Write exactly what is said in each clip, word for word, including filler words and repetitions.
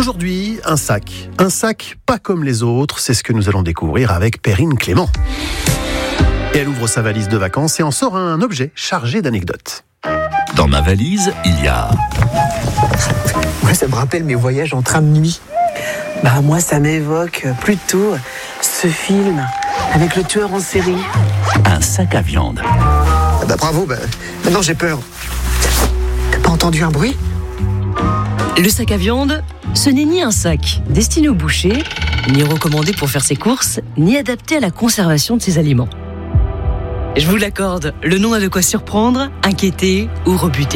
Aujourd'hui, un sac. Un sac pas comme les autres, c'est ce que nous allons découvrir avec Perrine Clément. Et elle ouvre sa valise de vacances et en sort un objet chargé d'anecdotes. Dans ma valise, il y a... Moi, ça me rappelle mes voyages en train de nuit. Bah, moi, ça m'évoque plutôt ce film avec le tueur en série. un sac à viande. Ah bah, bravo, bah, maintenant j'ai peur. T'as pas entendu un bruit ? Le sac à viande, ce n'est ni un sac destiné au boucher, ni recommandé pour faire ses courses, ni adapté à la conservation de ses aliments. Je vous l'accorde, le nom a de quoi surprendre, inquiéter ou rebuter.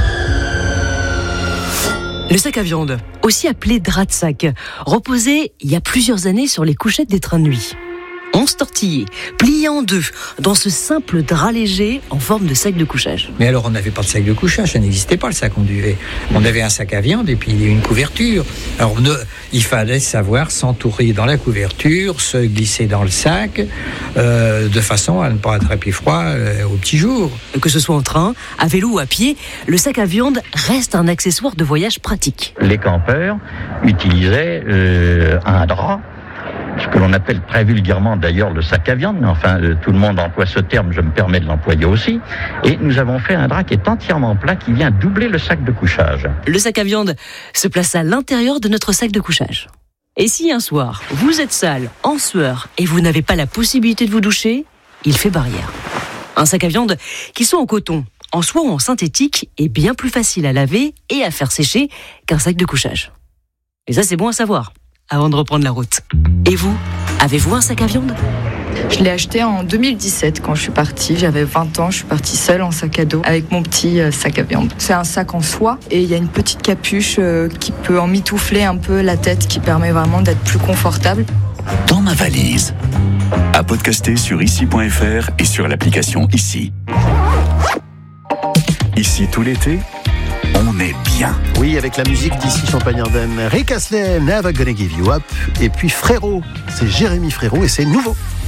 Le sac à viande, aussi appelé drap de sac, reposait il y a plusieurs années sur les couchettes des trains de nuit. onze tortillés, pliés en deux, dans ce simple drap léger en forme de sac de couchage. Mais alors, on n'avait pas de sac de couchage, ça n'existait pas le sac en duvet. On avait un sac à viande et puis une couverture. Alors, ne, il fallait savoir s'entourer dans la couverture, se glisser dans le sac, euh, de façon à ne pas attraper froid euh, au petit jour. Que ce soit en train, à vélo ou à pied, le sac à viande reste un accessoire de voyage pratique. Les campeurs utilisaient euh, un drap, ce que l'on appelle très vulgairement d'ailleurs le sac à viande, mais enfin euh, tout le monde emploie ce terme, je me permets de l'employer aussi, et nous avons fait un drap qui est entièrement plat, qui vient doubler le sac de couchage. Le sac à viande se place à l'intérieur de notre sac de couchage. Et si un soir, vous êtes sale, en sueur, et vous n'avez pas la possibilité de vous doucher, il fait barrière. Un sac à viande qui soit en coton, en soie ou en synthétique, est bien plus facile à laver et à faire sécher qu'un sac de couchage. Et ça, c'est bon à savoir, avant de reprendre la route. Et vous, avez-vous un sac à viande ? Je l'ai acheté en deux mille dix-sept quand je suis partie. J'avais vingt ans, je suis partie seule en sac à dos avec mon petit sac à viande. C'est un sac en soie et il y a une petite capuche qui peut emmitoufler un peu la tête, qui permet vraiment d'être plus confortable. Dans ma valise. À podcaster sur ici point f r et sur l'application Ici. Ici tout l'été, on est bien. Oui, avec la musique d'ici Champagne-Ardenne. Rick Astley, Never Gonna Give You Up. Et puis Frérot, c'est Jérémy Frérot et c'est nouveau.